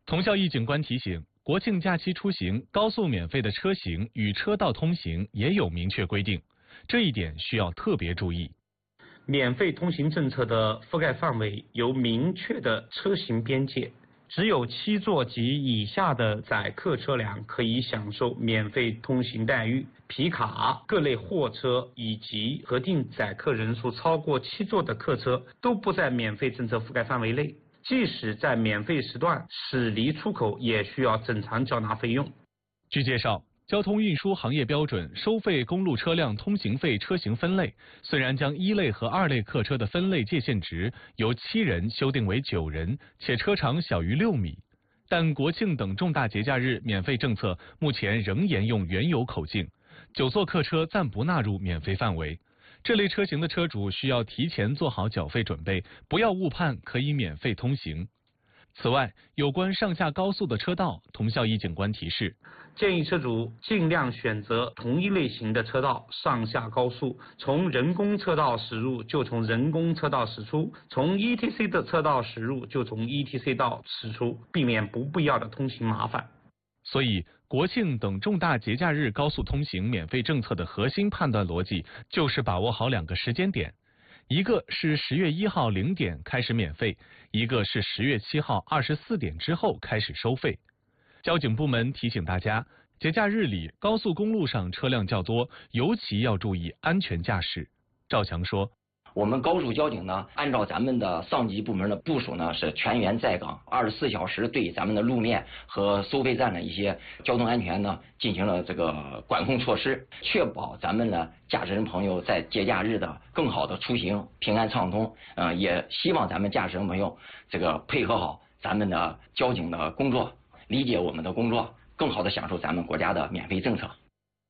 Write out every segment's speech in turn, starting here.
同校一警官提醒，国庆假期出行，高速免费的车型与车道通行也有明确规定，这一点需要特别注意。 免费通行政策的覆盖范围有明确的车型边界，只有7座及以下的载客车辆可以享受免费通行待遇，皮卡、各类货车以及核定载客人数超过7座的客车都不在免费政策覆盖范围内。即使在免费时段驶离出口，也需要正常缴纳费用。 据介绍，交通运输行业标准收费公路车辆通行费车型分类，虽然将1类和2类客车的分类界限值由7人修订为9人，且车长小于6米，但国庆等重大节假日免费政策目前仍沿用原有口径，9座客车暂不纳入免费范围。这类车型的车主需要提前做好缴费准备，不要误判可以免费通行。此外，有关上下高速的车道，同校一警官提示， 建议车主尽量选择同一类型的车道上下高速，从人工车道驶入就从人工车道驶出，从 ETC 的车道驶入就从 ETC 道驶出，避免不必要的通行麻烦。 所以，国庆等重大节假日高速通行免费政策的核心判断逻辑就是把握好2个时间点，一个是10月1号0点开始免费，一个是10月7号24点之后开始收费。交警部门提醒大家，节假日里高速公路上车辆较多，尤其要注意安全驾驶。赵强说， 我们高速交警呢，按照咱们的上级部门的部署呢，是全员在岗，24小时对咱们的路面和收费站的一些交通安全呢进行了这个管控措施，确保咱们的驾驶人朋友在节假日的更好的出行，平安畅通。也希望咱们驾驶人朋友这个配合好咱们的交警的工作，理解我们的工作，更好的享受咱们国家的免费政策。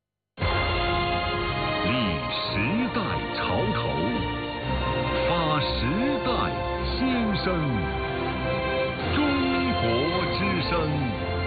立时代潮头，发时代新声，中国之声。